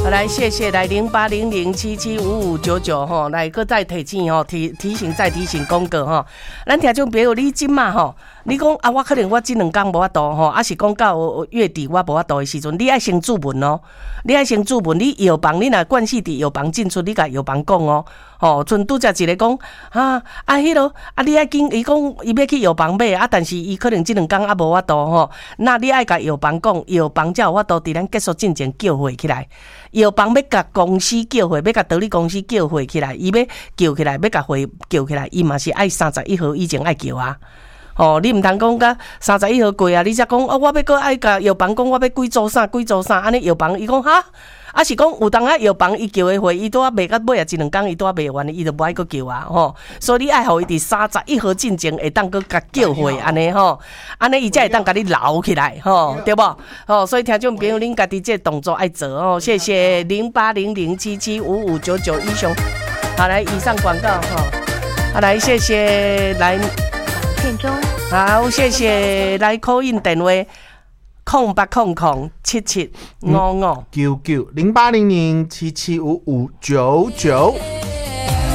来谢谢来0800775599吼，来搁再提醒吼，提醒再提醒公告吼，咱听众朋友你今嘛吼，你讲啊，我可能我这2天无法度吼，啊是讲到月底我无法度的时阵，你爱先注文哦，你爱先注文，你药房你若惯势伫药房进出，你甲药房讲哦，吼，阵拄则一个讲迄落你爱紧，伊讲伊要去药房买啊，但是伊可能这2天无法度吼，那你爱甲药房讲，药房才有法度伫咱结束进前叫回起来。药房要甲公司叫回，要甲道理公司叫回起来，伊要叫起来，要甲回叫起来，伊嘛是爱31号以前爱叫啊。你唔通讲甲31号过啊，你才讲我要搁爱甲药房讲我要几组啥，安尼药房伊讲哈，啊是讲有当啊药房伊叫的回，伊拄啊卖到尾啊1-2天伊拄啊卖完，伊就无爱搁叫啊所以你爱互伊伫31号进前会当搁甲叫回安尼安尼伊才会当甲你留起来对无所以听众朋友恁家己这动作爱做谢谢0800775599以上，好来以上广告好来谢谢来。 片中好，谢谢来 call in 电话0800775599 0800775599。